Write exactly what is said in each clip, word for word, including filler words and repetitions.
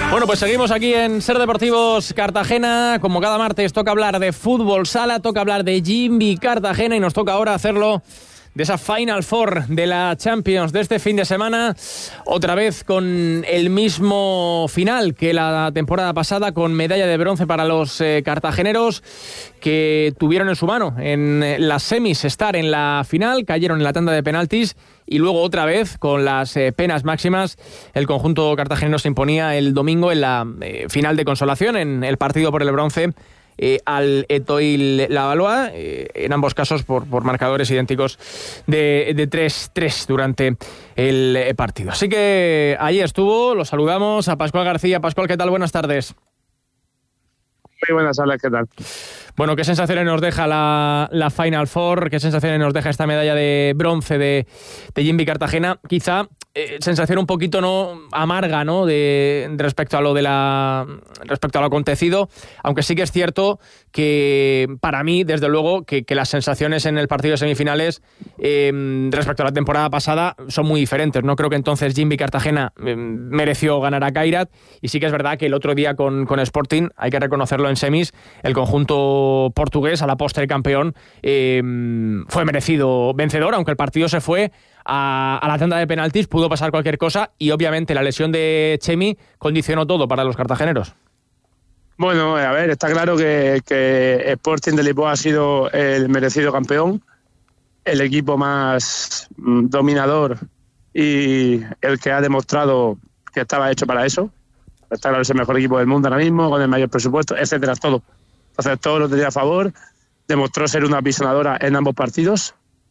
Bueno, pues seguimos aquí en Ser Deportivos Cartagena. Como cada martes toca hablar de fútbol sala, toca hablar de Jimby Cartagena y nos toca ahora hacerlo de esa Final Four de la Champions de este fin de semana, otra vez con el mismo final que la temporada pasada, con medalla de bronce para los eh, cartageneros, que tuvieron en su mano en las semis estar en la final, cayeron en la tanda de penaltis y luego otra vez con las eh, penas máximas el conjunto cartagenero se imponía el domingo en la eh, final de consolación, en el partido por el bronce, Eh, al Etoile Lavalois, eh, en ambos casos por, por marcadores idénticos de, de tres tres durante el eh, partido. Así que ahí estuvo, lo saludamos a Pascual García. Pascual, ¿qué tal? Buenas tardes. Muy buenas tardes, ¿qué tal? Bueno, ¿qué sensaciones nos deja la, la Final Four? ¿Qué sensaciones nos deja esta medalla de bronce de, de Jimby Cartagena? Quizá eh, sensación un poquito no amarga, ¿no? De, de respecto a lo de la respecto a lo acontecido, aunque sí que es cierto que para mí, desde luego, que, que las sensaciones en el partido de semifinales eh, respecto a la temporada pasada son muy diferentes. No creo que entonces Jimby Cartagena eh, mereció ganar a Kairat, y sí que es verdad que el otro día con, con Sporting, hay que reconocerlo, en semis, el conjunto portugués, a la postre campeón, eh, fue merecido vencedor, aunque el partido se fue a, a la tanda de penaltis, pudo pasar cualquier cosa y obviamente la lesión de Chemi condicionó todo para los cartageneros. Bueno, a ver, está claro que, que Sporting de Lisboa ha sido el merecido campeón, el equipo más mm, dominador y el que ha demostrado que estaba hecho para eso. Está claro, es el mejor equipo del mundo ahora mismo, con el mayor presupuesto, etcétera, todo. Entonces todo lo tenía a favor, demostró ser una apisonadora en ambos partidos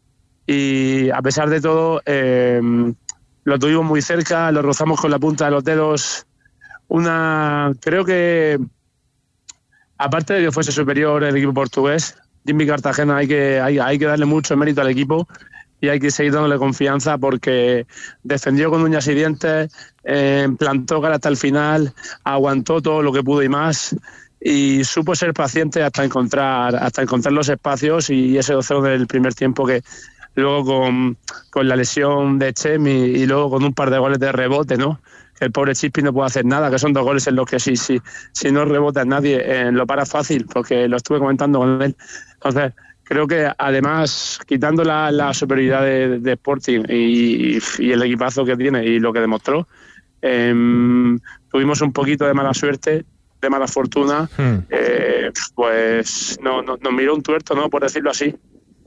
y a pesar de todo eh, lo tuvimos muy cerca, lo rozamos con la punta de los dedos. Una, creo que aparte de que fuese superior el equipo portugués, Jimby Cartagena hay que, hay, hay que darle mucho mérito al equipo y hay que seguir dándole confianza porque defendió con uñas y dientes, eh, plantó cara hasta el final, aguantó todo lo que pudo y más, y supo ser paciente hasta encontrar hasta encontrar los espacios, y ese dos cero del primer tiempo que luego con, con la lesión de Chemi y luego con un par de goles de rebote, ¿no? Que el pobre Chispi no puede hacer nada, que son dos goles en los que si, si, si no rebota nadie eh, lo para fácil, porque lo estuve comentando con él. Entonces creo que además, quitando la, la superioridad de, de Sporting y, y el equipazo que tiene y lo que demostró, eh, tuvimos un poquito de mala suerte, de mala fortuna, hmm. eh, pues no, no, nos miró un tuerto, ¿no? Por decirlo así,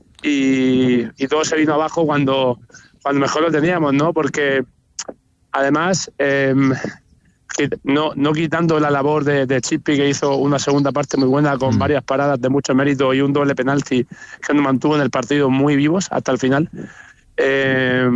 y, y todo se vino abajo cuando, cuando mejor lo teníamos, ¿no? Porque además, eh, no, no quitando la labor de, de Chispi, que hizo una segunda parte muy buena con hmm. varias paradas de mucho mérito y un doble penalti que nos mantuvo en el partido muy vivos hasta el final, eh,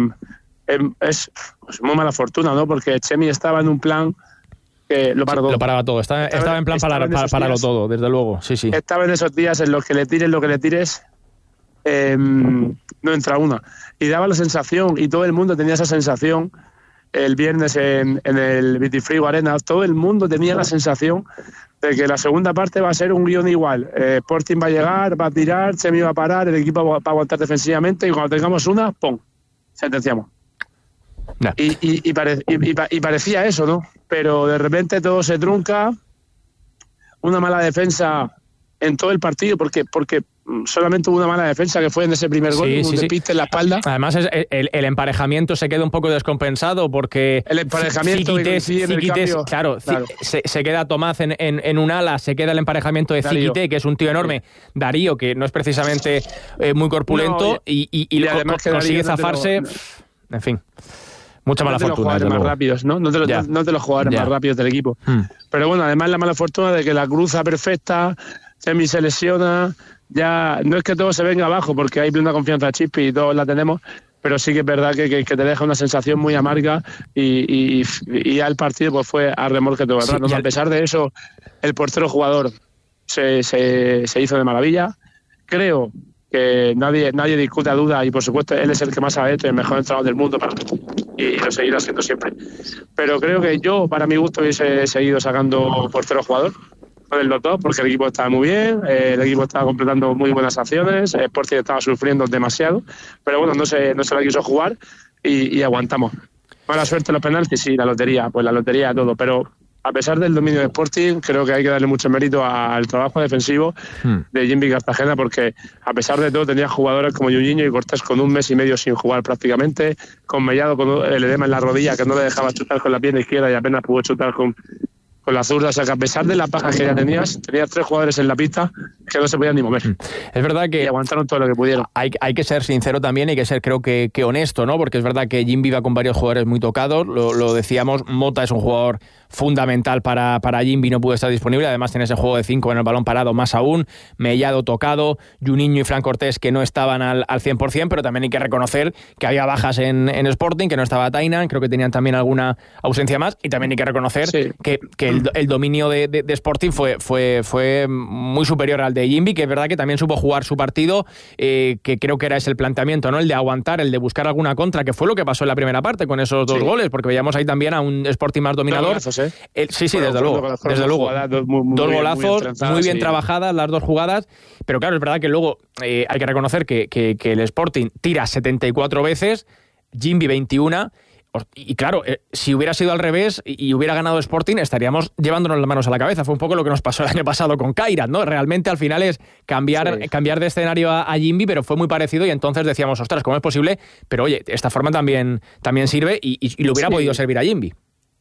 es pues, muy mala fortuna, ¿no? Porque Chemi estaba en un plan que lo, paró sí, lo paraba todo, estaba, estaba, estaba en plan para, para pararlo todo, desde luego, sí, sí. Estaba en esos días en los que le tires lo que le tires, eh, no entra una. Y daba la sensación, y todo el mundo tenía esa sensación, el viernes en, en el Vitifrigo Arena, todo el mundo tenía la sensación de que la segunda parte va a ser un guión igual. Eh, Sporting va a llegar, va a tirar, Chemi va a parar, el equipo va a aguantar defensivamente, y cuando tengamos una, ¡pum!, sentenciamos. No. Y, y, y, pare, y, y parecía eso, ¿no? Pero de repente todo se trunca, una mala defensa en todo el partido, porque porque solamente hubo una mala defensa que fue en ese primer gol, sí, un sí, despiste sí. en la espalda. Además es, el, el emparejamiento se queda un poco descompensado porque el emparejamiento Ziquites, de en el cambio, claro, claro. Se, se queda Tomás en, en, en un ala, se queda el emparejamiento de Ziquité, que es un tío enorme, sí. Darío, que no es precisamente eh, muy corpulento, no, y, y, y, y, y además co- consigue zafarse, no te lo, en fin. Mucha mala no fortuna. No te los jugadores más rápidos, ¿no? No te, lo, no, no te los jugadores más rápidos del equipo. Hmm. Pero bueno, además la mala fortuna de que la cruza perfecta, Chemi se lesiona, ya no es que todo se venga abajo, porque hay plena confianza a Chispi y todos la tenemos, pero sí que es verdad que, que, que te deja una sensación muy amarga y, y, y ya el partido pues fue a remolque todo el rato. Sí, a pesar de eso, el portero jugador se, se, se hizo de maravilla. Creo que nadie nadie discute a duda, y por supuesto él es el que más sabe esto y el mejor entrenador del mundo para, y, y lo seguirá siendo siempre, pero creo que yo, para mi gusto, hubiese seguido sacando portero jugador con el dos dos, porque el equipo estaba muy bien, eh, el equipo estaba completando muy buenas acciones, el Sporting estaba sufriendo demasiado, pero bueno, no se, no se la quiso jugar y, y aguantamos. Mala suerte en los penaltis, sí, la lotería, pues la lotería todo, pero a pesar del dominio de Sporting, creo que hay que darle mucho mérito al trabajo defensivo hmm. de Jimby Cartagena, porque a pesar de todo tenía jugadores como Juninho y Cortés con un mes y medio sin jugar prácticamente, con Mellado con el edema en la rodilla que no le dejaba chutar con la pierna izquierda y apenas pudo chutar con, con la zurda. O sea que a pesar de las bajas que ya tenías, tenías tres jugadores en la pista que no se podían ni mover. Es verdad que... Y aguantaron todo lo que pudieron. Hay, hay que ser sincero también, hay que ser creo que, que honesto, ¿no? Porque es verdad que Jimby va con varios jugadores muy tocados, lo, lo decíamos, Mota es un jugador fundamental para, para Jimby, no pudo estar disponible, además tiene ese juego de cinco en el balón parado más aún, Mellado tocado, Juninho y Fran Cortés que no estaban al, al cien por ciento, pero también hay que reconocer que había bajas en, en Sporting, que no estaba Tainan, creo que tenían también alguna ausencia más, y también hay que reconocer sí. que, que el, el dominio de, de, de Sporting fue, fue, fue muy superior al de Jimby, que es verdad que también supo jugar su partido, eh, que creo que era ese el planteamiento, ¿no? El de aguantar, el de buscar alguna contra, que fue lo que pasó en la primera parte con esos dos sí. goles, porque veíamos ahí también a un Sporting más dominador. ¿eh? El, sí, sí, bueno, desde luego, desde dos luego. Jugadas, dos, muy, muy, dos golazos, muy bien, muy bien sí. trabajadas las dos jugadas, pero claro, es verdad que luego eh, hay que reconocer que, que, que el Sporting tira setenta y cuatro veces, Jimby veintiuno, y claro, eh, si hubiera sido al revés y, y hubiera ganado Sporting, estaríamos llevándonos las manos a la cabeza. Fue un poco lo que nos pasó el año pasado con Kairat, ¿no? Realmente al final es cambiar, sí. cambiar de escenario a, a Jimby, pero fue muy parecido y entonces decíamos, ostras, ¿cómo es posible? Pero oye, esta forma también, también sirve y, y, y le hubiera sí. podido servir a Jimby.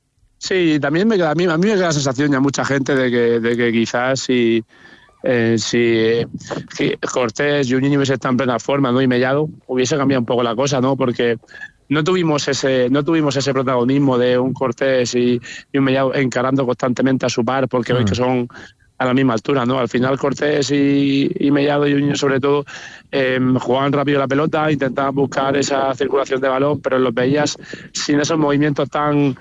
Sí, también me queda, a, mí, a mí me queda la sensación ya mucha gente de que, de que quizás si, eh, si, si Cortés, Juninho hubiese estado en plena forma, ¿no? Y Mellado, hubiese cambiado un poco la cosa, ¿no? Porque no tuvimos ese no tuvimos ese protagonismo de un Cortés y, y un Mellado encarando constantemente a su par, porque mm. veis que son a la misma altura, ¿no? Al final Cortés y, y Mellado y Juninho sobre todo eh, jugaban rápido la pelota, intentaban buscar esa circulación de balón, pero los veías sin esos movimientos tan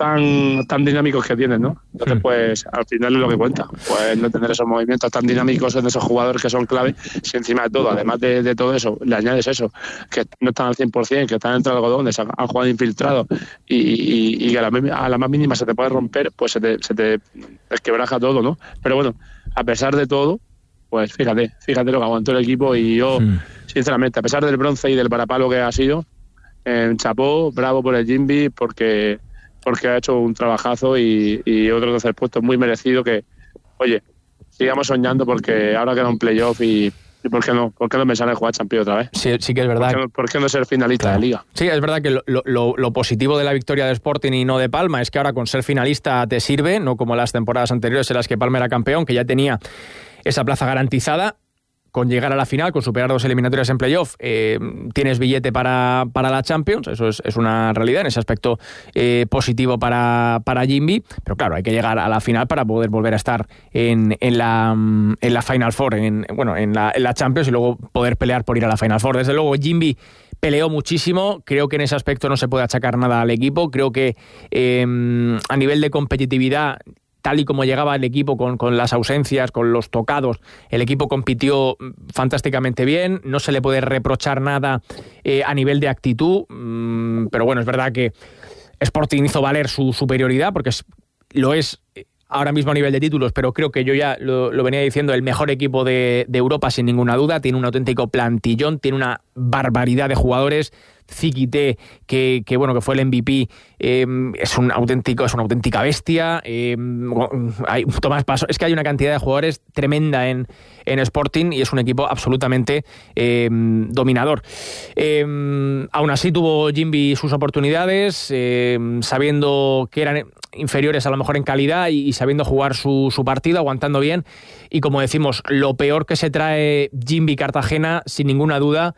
tan tan dinámicos que tienen, ¿no? Entonces, pues, al final es lo que cuenta, pues no tener esos movimientos tan dinámicos en esos jugadores que son clave, si encima de todo, además de, de todo eso, le añades eso, que no están al cien por ciento, que están entre algodones, han, han jugado infiltrados y, y, y a, la, a la más mínima se te puede romper, pues se te, se te desquebraja todo, ¿no? Pero bueno, a pesar de todo, pues fíjate, fíjate lo que aguantó el equipo y yo, sí. sinceramente, a pesar del bronce y del varapalo que ha sido, eh, chapó, bravo por el Jimby, porque porque ha hecho un trabajazo y, y otro tercer puesto muy merecido que, oye, sigamos soñando porque ahora queda un playoff y, y ¿por qué no? ¿Por qué no pensar en jugar Champions otra vez? Sí, sí que es verdad. ¿Por qué no, por qué no ser finalista claro. de Liga? Sí, es verdad que lo, lo, lo positivo de la victoria de Sporting y no de Palma es que ahora con ser finalista te sirve, no como las temporadas anteriores en las que Palma era campeón, que ya tenía esa plaza garantizada. Con llegar a la final, con superar dos eliminatorias en playoff, eh, tienes billete para, para la Champions, eso es, es una realidad, en ese aspecto eh, positivo para, para Jimby, pero claro, hay que llegar a la final para poder volver a estar en, en, la, en la Final Four, en, bueno, en la, en la Champions y luego poder pelear por ir a la Final Four. Desde luego, Jimby peleó muchísimo, creo que en ese aspecto no se puede achacar nada al equipo, creo que eh, a nivel de competitividad, tal y como llegaba el equipo con, con las ausencias, con los tocados, el equipo compitió fantásticamente bien, no se le puede reprochar nada eh, a nivel de actitud, mmm, pero bueno, es verdad que Sporting hizo valer su superioridad, porque es, lo es ahora mismo a nivel de títulos, pero creo que yo ya lo, lo venía diciendo, el mejor equipo de, de Europa sin ninguna duda, tiene un auténtico plantillón, tiene una barbaridad de jugadores. Ziquité, que, que bueno, que fue el M V P, eh, es un auténtico, es una auténtica bestia. Eh, hay, Tomás Paso, es que hay una cantidad de jugadores tremenda en, en Sporting y es un equipo absolutamente eh, dominador. Eh, aún así tuvo Jimby sus oportunidades, eh, sabiendo que eran inferiores a lo mejor en calidad y, y sabiendo jugar su, su partido, aguantando bien. Y como decimos, lo peor que se trae Jimby Cartagena, sin ninguna duda,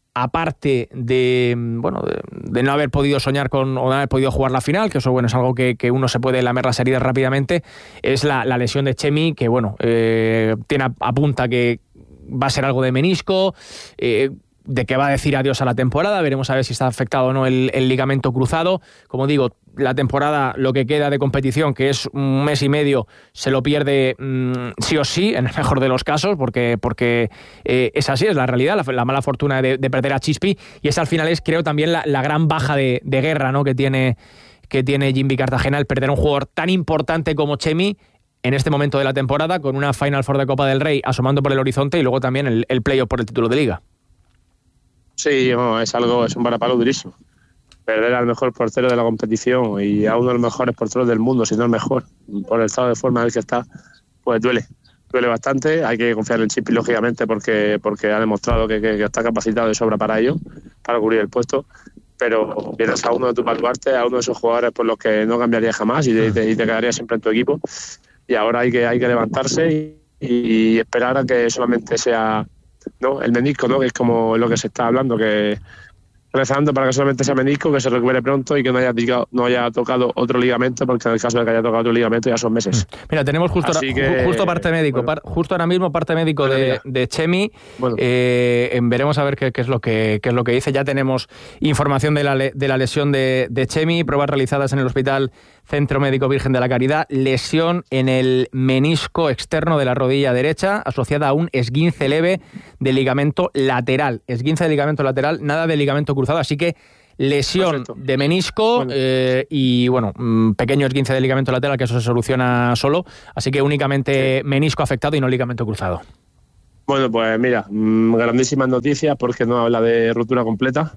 aparte de bueno de, de no haber podido soñar con o no haber podido jugar la final, que eso bueno es algo que, que uno se puede lamer las heridas rápidamente, es la, la lesión de Chemi, que bueno eh, tiene apunta que va a ser algo de menisco, eh, de que va a decir adiós a la temporada, veremos a ver si está afectado o no el, el ligamento cruzado. Como digo, la temporada, lo que queda de competición, que es un mes y medio, se lo pierde mmm, sí o sí, en el mejor de los casos, porque, porque eh, es así, es la realidad, la, la mala fortuna de, de perder a Chispi, y esa al final es, creo, también la, la gran baja de, de guerra, ¿no?, que tiene, que tiene Jimby Cartagena, el perder un jugador tan importante como Chemi en este momento de la temporada, con una Final Four de Copa del Rey asomando por el horizonte y luego también el, el playoff por el título de Liga. Sí, no, es algo, es un varapalo durísimo. perder al mejor portero de la competición y a uno de los mejores porteros del mundo, si no el mejor, por el estado de forma en el que está, pues duele. Duele bastante, hay que confiar en Chipi, lógicamente, porque porque ha demostrado que, que, que está capacitado de sobra para ello, para cubrir el puesto, pero vienes a uno de tus baluartes, a uno de esos jugadores por los que no cambiaría jamás y te, y te, y te quedaría siempre en tu equipo, y ahora hay que hay que levantarse y, y esperar a que solamente sea, ¿no?, el menisco, ¿no?, que es como lo que se está hablando, que rezando para que solamente sea menisco, que se recupere pronto y que no haya, tocado, no haya tocado otro ligamento, porque en el caso de que haya tocado otro ligamento ya son meses. Mira, tenemos justo, ahora, que, justo parte médico, bueno, par, justo ahora mismo parte médico bueno, de, de Chemi. Bueno. Eh, veremos a ver qué, qué, es lo que, qué es lo que dice. Ya tenemos información de la, de la lesión de, de Chemi, pruebas realizadas en el Hospital Centro Médico Virgen de la Caridad, lesión en el menisco externo de la rodilla derecha, asociada a un esguince leve de ligamento lateral. Esguince de ligamento lateral, nada de ligamento cruzado, así que lesión Perfecto. de menisco bueno. Eh, y, bueno, pequeño esguince de ligamento lateral, que eso se soluciona solo, así que únicamente sí. menisco afectado y no ligamento cruzado. Bueno, pues mira, grandísimas noticias, porque no habla de rotura completa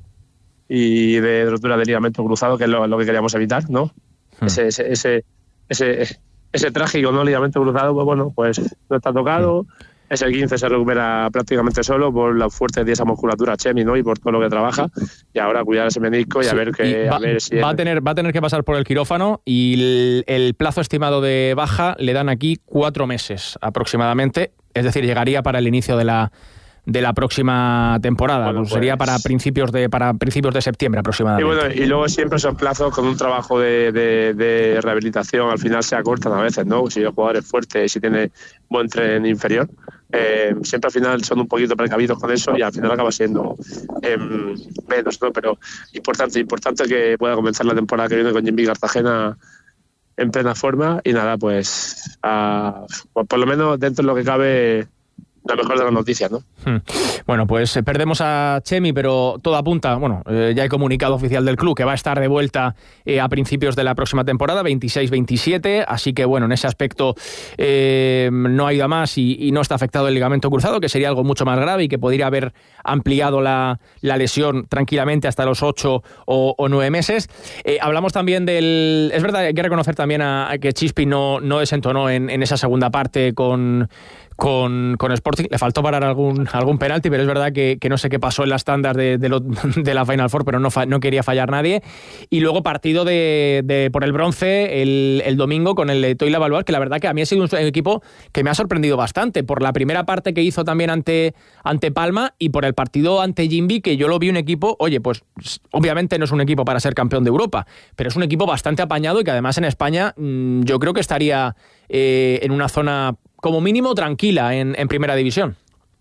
y de rotura de ligamento cruzado, que es lo, lo que queríamos evitar, ¿no? Ese, ese, ese, ese, ese trágico no ligamento cruzado, pues bueno, pues no está tocado. Ese quince se recupera prácticamente solo por la fuerte de esa musculatura Chemi, ¿no?, y por todo lo que trabaja. Y ahora cuidar ese menisco y sí, a ver que va, a ver si va, a tener, va a tener que pasar por el quirófano, y el, el plazo estimado de baja le dan aquí cuatro meses aproximadamente. Es decir, llegaría para el inicio de la de la próxima temporada, bueno, pues sería para principios de para principios de septiembre aproximadamente. Y bueno, y luego siempre esos plazos con un trabajo de, de, de rehabilitación al final se acortan a veces, ¿no? Si el jugador es fuerte y si tiene buen tren inferior, eh, siempre al final son un poquito precavidos con eso y al final acaba siendo eh, menos, ¿no? Pero importante, importante que pueda comenzar la temporada que viene con Jimmy Cartagena en plena forma y nada, pues, a, pues por lo menos dentro de lo que cabe, la mejor de las noticias, ¿no? Bueno, pues eh, perdemos a Chemi, pero todo apunta, bueno, eh, ya hay comunicado oficial del club que va a estar de vuelta eh, a principios de la próxima temporada, veintiséis veintisiete, así que bueno, en ese aspecto eh, no ha ido a más y, y no está afectado el ligamento cruzado, que sería algo mucho más grave y que podría haber ampliado la, la lesión tranquilamente hasta los ocho o, o nueve meses. Eh, hablamos también del... Es verdad, hay que reconocer también a, a que Chispi no, no desentonó en, en esa segunda parte con... Con, con Sporting, le faltó parar algún algún penalti, pero es verdad que, que no sé qué pasó en las tandas de, de, lo, de la Final Four, pero no, fa, no quería fallar nadie. Y luego partido de, de por el bronce el, el domingo con el Toila Baluard, que la verdad que a mí ha sido un equipo que me ha sorprendido bastante, por la primera parte que hizo también ante, ante Palma y por el partido ante Jimby, que yo lo vi un equipo, oye, pues obviamente no es un equipo para ser campeón de Europa, pero es un equipo bastante apañado y que además en España mmm, yo creo que estaría eh, en una zona como mínimo tranquila en, en primera división.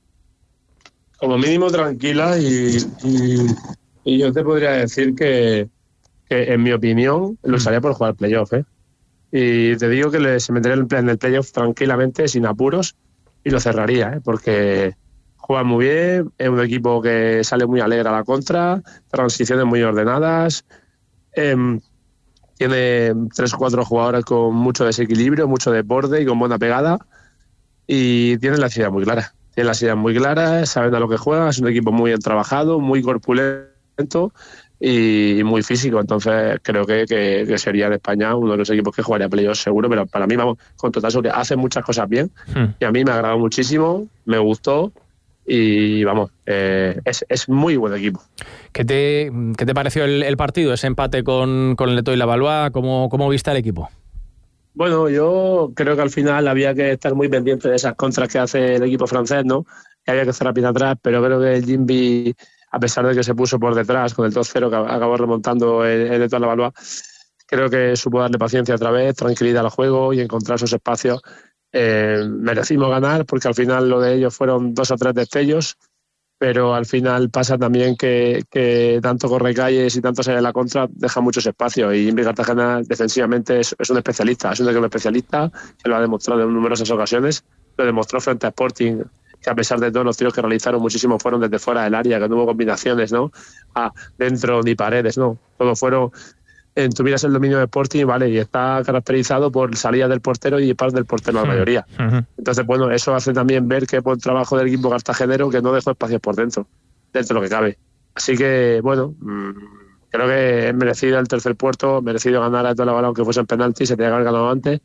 Como mínimo tranquila y, y, y yo te podría decir que, que en mi opinión lucharía por jugar playoff, ¿eh? Y te digo que le, se metería en el playoff tranquilamente, sin apuros, y lo cerraría, ¿eh? Porque juega muy bien, es un equipo que sale muy alegre a la contra, transiciones muy ordenadas, eh, tiene tres o cuatro jugadores con mucho desequilibrio, mucho desborde y con buena pegada. Y tienen las ideas muy claras. Tienen las ideas muy claras, saben a lo que juegan, es un equipo muy bien trabajado, muy corpulento y muy físico. Entonces creo que, que, que sería en España uno de los equipos que jugaría playoffs seguro, pero para mí, vamos, con total seguridad, hace muchas cosas bien hmm. y a mí me ha agradado muchísimo, me gustó y vamos, eh, es, es muy buen equipo. ¿Qué te, qué te pareció el, el partido, ese empate con, con el Étoile Levallois? ¿Cómo, ¿Cómo viste al equipo? Bueno, yo creo que al final había que estar muy pendiente de esas contras que hace el equipo francés, ¿no? Que había que cerrar bien atrás, pero creo que el Jimby, a pesar de que se puso por detrás con el dos cero que acabó remontando el, el Étoile Levallois, creo que supo darle paciencia otra vez, tranquilidad al juego y encontrar esos espacios. Eh, merecimos ganar porque al final lo de ellos fueron dos o tres destellos, pero al final pasa también que, que tanto corre calles y tanto sale de la contra deja muchos espacios y Jimby Cartagena defensivamente es, es un especialista, es un equipo especialista que lo ha demostrado en numerosas ocasiones, lo demostró frente a Sporting, que a pesar de todos los tiros que realizaron muchísimos fueron desde fuera del área, que no hubo combinaciones, ¿no? Ah, dentro ni paredes, no, todos fueron. En tu miras el dominio de Sporting, vale, y está caracterizado por salida del portero y disparos del portero, la mayoría. Uh-huh. Entonces, bueno, eso hace también ver que por el trabajo del equipo cartagenero que no dejó espacios por dentro, dentro de lo que cabe. Así que, bueno, mmm, creo que es merecido el tercer puesto, merecido ganar a todo el balón que fuese en penalti, se tenía que haber ganado antes.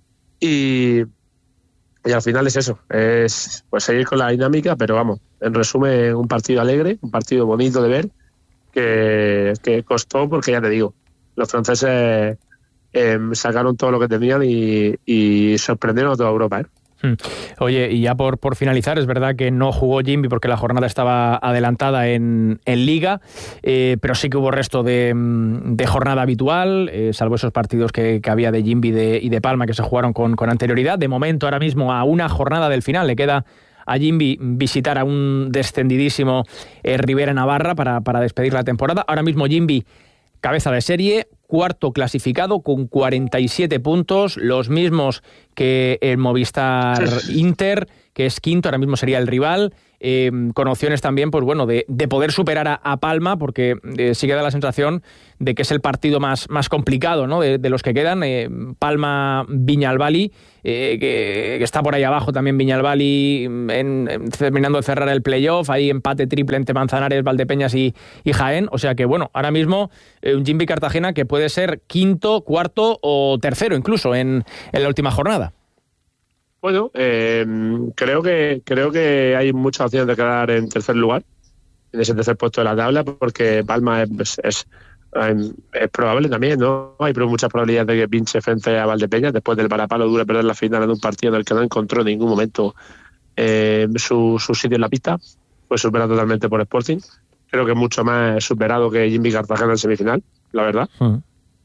Y, y al final es eso, es pues seguir con la dinámica, pero vamos, en resumen, un partido alegre, un partido bonito de ver, que, que costó porque ya te digo, los franceses eh, sacaron todo lo que tenían y, y sorprendieron a toda Europa, ¿eh? Oye, y ya por, por finalizar, es verdad que no jugó Jimby porque la jornada estaba adelantada en, en Liga, eh, pero sí que hubo resto de, de jornada habitual, eh, salvo esos partidos que, que había de Jimby de, y de Palma que se jugaron con, con anterioridad. De momento, ahora mismo, a una jornada del final, le queda a Jimby visitar a un descendidísimo eh, Rivera Navarra para, para despedir la temporada. Ahora mismo Jimby, cabeza de serie, cuarto clasificado con cuarenta y siete puntos, los mismos que el Movistar Inter, que es quinto, ahora mismo sería el rival, eh, con opciones también, pues bueno, de, de poder superar a, a Palma, porque eh, sí que da la sensación de que es el partido más, más complicado, ¿no?, de, de los que quedan. eh, Palma-Viñalbali, eh, que, que está por ahí abajo también Viñalbali, en, en, terminando de cerrar el playoff, ahí empate triple entre Manzanares, Valdepeñas y, y Jaén, o sea que bueno, ahora mismo eh, un Jimby Cartagena que puede ser quinto, cuarto o tercero incluso en, en la última jornada. Bueno, eh, creo que creo que hay muchas opciones de quedar en tercer lugar, en ese tercer puesto de la tabla, porque Palma es, es, es probable también, ¿no? Hay muchas probabilidades de que pinche frente a Valdepeñas después del varapalo duro perder la final en un partido en el que no encontró en ningún momento eh, su, su sitio en la pista. Fue superado totalmente por Sporting. Creo que mucho más superado que Jimby Cartagena en semifinal, la verdad. Uh-huh.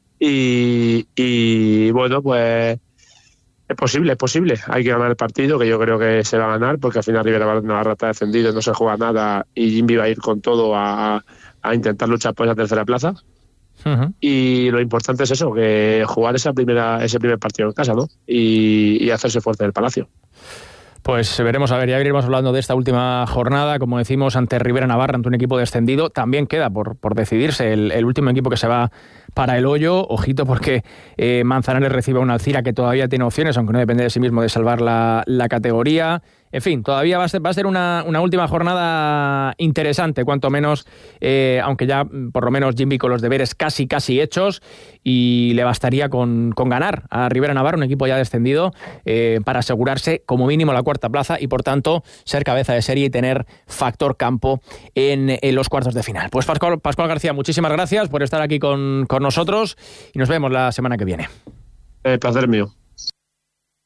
Y, y bueno, pues es posible, es posible. Hay que ganar el partido, que yo creo que se va a ganar, porque al final Rivera Navarra está descendido, no se juega nada y Jimby va a ir con todo a, a intentar luchar por esa tercera plaza. Uh-huh. Y lo importante es eso, que jugar esa primera, ese primer partido en casa, ¿no? Y, y hacerse fuerte en el Palacio. Pues veremos, a ver, ya iremos hablando de esta última jornada, como decimos, ante Rivera Navarra, ante un equipo descendido. También queda por, por decidirse el, el último equipo que se va para el hoyo. Ojito, porque eh, Manzanares recibe a un Alcira que todavía tiene opciones, aunque no depende de sí mismo de salvar la, la categoría. En fin, todavía va a ser, va a ser una, una última jornada interesante, cuanto menos, eh, aunque ya por lo menos Jimby con los deberes casi, casi hechos, y le bastaría con, con ganar a Rivera Navarra, un equipo ya descendido, eh, para asegurarse como mínimo la cuarta plaza y por tanto ser cabeza de serie y tener factor campo en, en los cuartos de final. Pues Pascual, Pascual García, muchísimas gracias por estar aquí con, con nosotros y nos vemos la semana que viene. El placer mío.